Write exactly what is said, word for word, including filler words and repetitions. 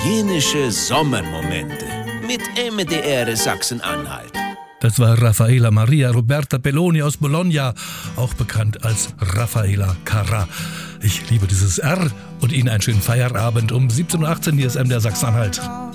italienische Sommermomente mit M D R Sachsen-Anhalt. Das war Raffaella Maria Roberta Belloni aus Bologna, auch bekannt als Raffaella Carrà. Ich liebe dieses R und Ihnen einen schönen Feierabend. Um siebzehn Uhr achtzehn, hier ist M D R Sachsen-Anhalt.